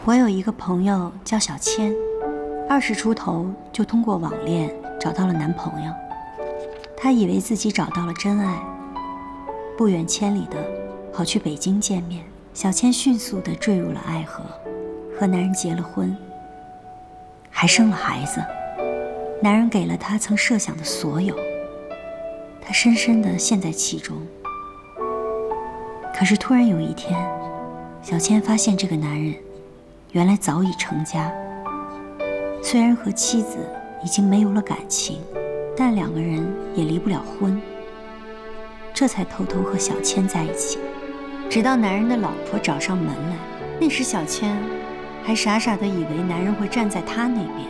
我有一个朋友叫小千，20出头就通过网恋找到了男朋友。她以为自己找到了真爱，不远千里的跑去北京见面。小千迅速地坠入了爱河，和男人结了婚，还生了孩子。男人给了她曾设想的所有，她深深地陷在其中。可是突然有一天，小千发现这个男人原来早已成家，虽然和妻子已经没有了感情，但2个人也离不了婚，这才偷偷和小千在一起。直到男人的老婆找上门来，那时小千还傻傻地以为男人会站在她那边，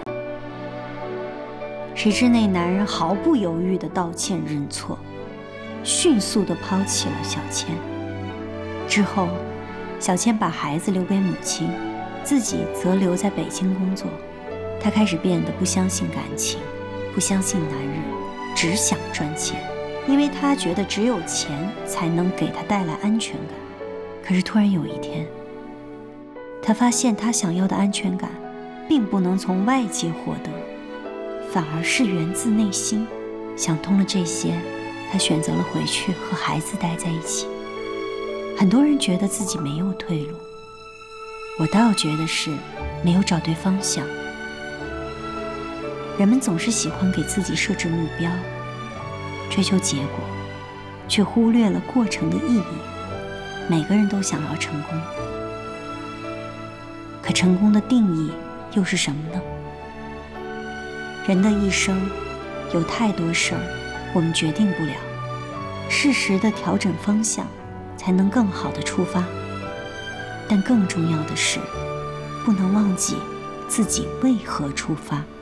谁知那男人毫不犹豫地道歉认错，迅速地抛弃了小千。之后小千把孩子留给母亲，自己则留在北京工作。她开始变得不相信感情，不相信男人，只想赚钱，因为她觉得只有钱才能给她带来安全感。可是突然有一天，她发现她想要的安全感并不能从外界获得，反而是源自内心。想通了这些，她选择了回去和孩子待在一起。很多人觉得自己没有退路，我倒觉得是没有找对方向。人们总是喜欢给自己设置目标，追求结果，却忽略了过程的意义。每个人都想要成功，可成功的定义又是什么呢？人的一生有太多事儿我们决定不了，适时的调整方向才能更好的出发。但更重要的是，不能忘记自己为何出发。